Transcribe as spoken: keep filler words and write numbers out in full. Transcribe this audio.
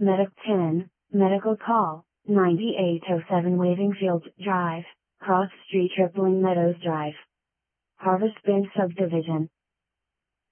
Medic ten, Medical Call, ninety-eight oh seven Waving Fields Drive, Cross Street Tripling Meadows Drive. Harvest Bend Subdivision,